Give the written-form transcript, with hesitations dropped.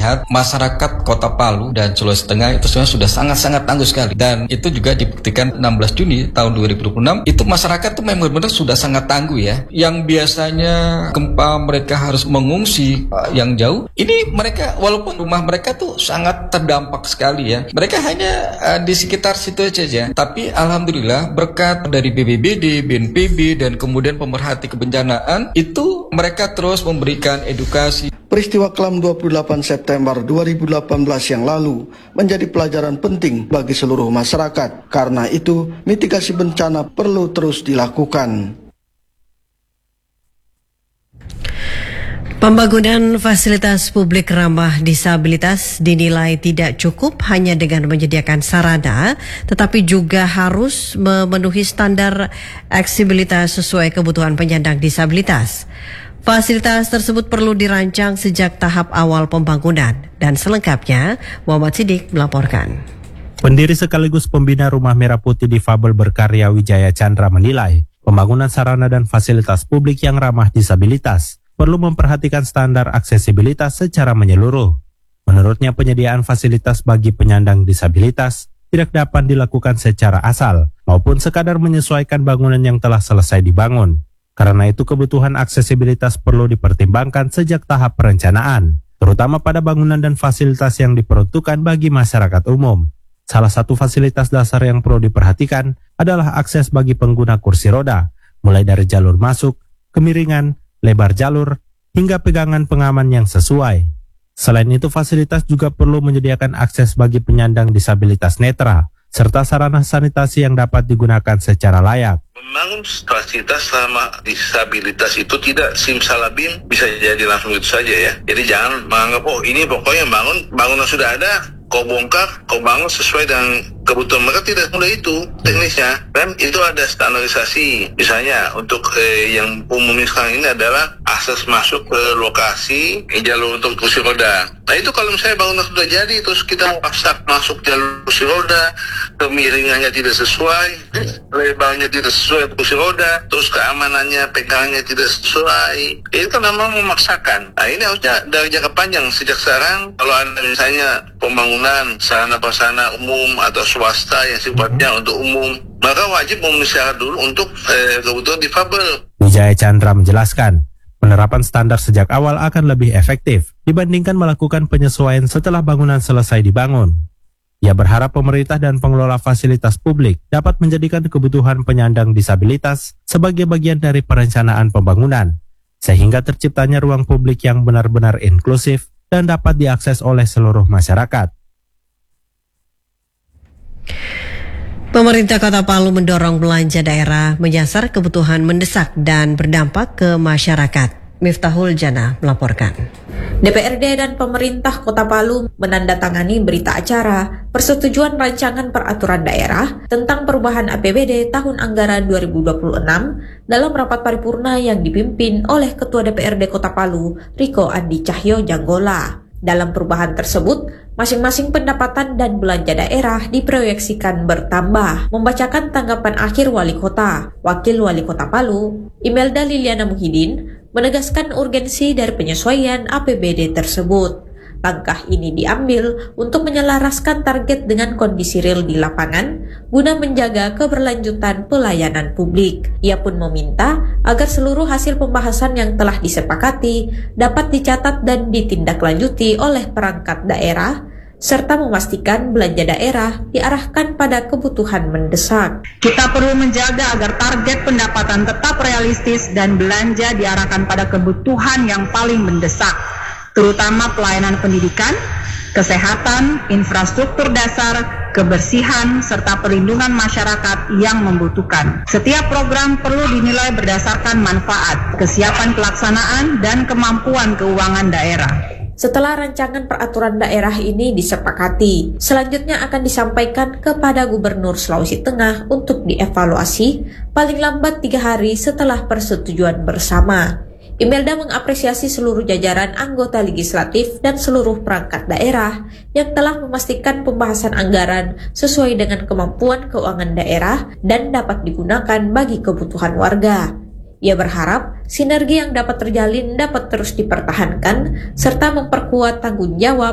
melihat masyarakat Kota Palu dan Sulawesi Tengah itu sebenarnya sudah sangat-sangat tangguh sekali. Dan itu juga dibuktikan 16 Juni tahun 2026, itu masyarakat itu memang benar-benar sudah sangat tangguh ya. Yang biasanya gempa mereka harus mengungsi yang jauh, ini mereka walaupun rumah mereka tuh sangat terdampak sekali ya. Mereka hanya di sekitar situ saja. Tapi alhamdulillah berkat dari BPBD, BNPB dan kemudian pemerhati kebencanaan itu mereka terus memberikan edukasi. Peristiwa kelam 28 September 2018 yang lalu menjadi pelajaran penting bagi seluruh masyarakat. Karena itu, mitigasi bencana perlu terus dilakukan. Pembangunan fasilitas publik ramah disabilitas dinilai tidak cukup hanya dengan menyediakan sarana, tetapi juga harus memenuhi standar aksesibilitas sesuai kebutuhan penyandang disabilitas. Fasilitas tersebut perlu dirancang sejak tahap awal pembangunan. Dan selengkapnya, Muhammad Siddiq melaporkan. Pendiri sekaligus pembina Rumah Merah Putih Difabel Berkarya Wijaya Chandra menilai, pembangunan sarana dan fasilitas publik yang ramah disabilitas perlu memperhatikan standar aksesibilitas secara menyeluruh. Menurutnya, penyediaan fasilitas bagi penyandang disabilitas tidak dapat dilakukan secara asal maupun sekadar menyesuaikan bangunan yang telah selesai dibangun. Karena itu, kebutuhan aksesibilitas perlu dipertimbangkan sejak tahap perencanaan, terutama pada bangunan dan fasilitas yang diperuntukkan bagi masyarakat umum. Salah satu fasilitas dasar yang perlu diperhatikan adalah akses bagi pengguna kursi roda, mulai dari jalur masuk, kemiringan, lebar jalur, hingga pegangan pengaman yang sesuai. Selain itu, fasilitas juga perlu menyediakan akses bagi penyandang disabilitas netra, serta sarana sanitasi yang dapat digunakan secara layak. Membangun fasilitas ramah disabilitas itu tidak simsalabim bisa jadi langsung itu saja ya. Jadi jangan menganggap, oh ini pokoknya bangunan sudah ada, kau bongkar, kau bangun sesuai dengan kebutuhan mereka. Tidak mudah itu teknisnya. Dan itu ada standarisasi. Misalnya untuk yang umumnya sekarang ini adalah akses masuk ke lokasi jalur untuk kursi roda. Nah itu kalau misalnya bangunan sudah jadi, terus kita mau paksa masuk jalur kursi roda, kemiringannya tidak sesuai, lebarnya tidak sesuai kursi roda, terus keamanannya, pegangannya tidak sesuai, itu kan namanya memaksakan. Nah ini harusnya dari jangka panjang. Sejak sekarang kalau ada misalnya pembangunan sarana prasarana umum atau swasta yang sifatnya untuk umum, maka wajib memenuhi syarat dulu untuk kebutuhan difabel. Wijaya Chandra menjelaskan, penerapan standar sejak awal akan lebih efektif dibandingkan melakukan penyesuaian setelah bangunan selesai dibangun. Ia berharap pemerintah dan pengelola fasilitas publik dapat menjadikan kebutuhan penyandang disabilitas sebagai bagian dari perencanaan pembangunan, sehingga terciptanya ruang publik yang benar-benar inklusif dan dapat diakses oleh seluruh masyarakat. Pemerintah Kota Palu mendorong belanja daerah menyasar kebutuhan mendesak dan berdampak ke masyarakat. Miftahul Jana melaporkan. DPRD dan pemerintah Kota Palu menandatangani berita acara persetujuan rancangan peraturan daerah tentang perubahan APBD tahun anggaran 2026 dalam rapat paripurna yang dipimpin oleh Ketua DPRD Kota Palu, Riko Andi Cahyo Janggola. Dalam perubahan tersebut, masing-masing pendapatan dan belanja daerah diproyeksikan bertambah. Membacakan tanggapan akhir Wali Kota, Wakil Wali Kota Palu, Imelda Liliana Muhyiddin, menegaskan urgensi dari penyesuaian APBD tersebut. Langkah ini diambil untuk menyelaraskan target dengan kondisi real di lapangan guna menjaga keberlanjutan pelayanan publik. Ia pun meminta agar seluruh hasil pembahasan yang telah disepakati dapat dicatat dan ditindaklanjuti oleh perangkat daerah, serta memastikan belanja daerah diarahkan pada kebutuhan mendesak. Kita perlu menjaga agar target pendapatan tetap realistis dan belanja diarahkan pada kebutuhan yang paling mendesak, terutama pelayanan pendidikan, kesehatan, infrastruktur dasar, kebersihan, serta perlindungan masyarakat yang membutuhkan. Setiap program perlu dinilai berdasarkan manfaat, kesiapan pelaksanaan, dan kemampuan keuangan daerah. Setelah rancangan peraturan daerah ini disepakati, selanjutnya akan disampaikan kepada Gubernur Sulawesi Tengah untuk dievaluasi paling lambat 3 hari setelah persetujuan bersama. Imelda mengapresiasi seluruh jajaran anggota legislatif dan seluruh perangkat daerah yang telah memastikan pembahasan anggaran sesuai dengan kemampuan keuangan daerah dan dapat digunakan bagi kebutuhan warga. Ia berharap sinergi yang dapat terjalin dapat terus dipertahankan serta memperkuat tanggung jawab